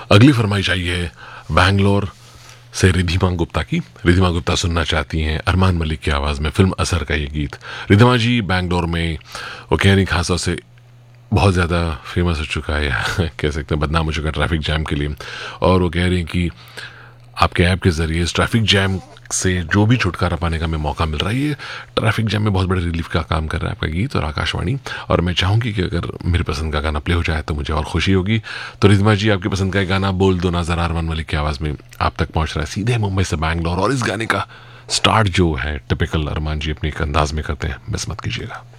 अगली फरमाइश आई है बैंगलोर से रिधिमा गुप्ता की। रिधिमा गुप्ता सुनना चाहती हैं अरमान मलिक की आवाज़ में फिल्म असर का ये गीत। रिधिमा जी बैंगलोर में वो कह रही खासतौर से बहुत ज़्यादा फेमस हो चुका है या कह सकते हैं बदनाम हो चुका है ट्रैफिक जैम के लिए, और वो कह रही हैं कि आपके ऐप के ज़रिए इस ट्रैफिक जैम से जो भी छुटकारा पाने का हमें मौका मिल रहा है, ये ट्रैफिक जैम में बहुत बड़े रिलीफ का काम कर रहा है आपका गीत और आकाशवाणी। और मैं चाहूँगी कि अगर मेरी पसंद का गाना प्ले हो जाए तो मुझे और खुशी होगी। तो रिधिमा जी, आपकी पसंद का गाना बोल दो ना ज़रा अरमान मलिक की आवाज़ में आप तक पहुँच रहा है सीधे मुंबई से बैंगलोर। और इस गाने का स्टार्ट जो है टिपिकल अरमान जी अपने एक अंदाज में करते हैं, मिस मत कीजिएगा।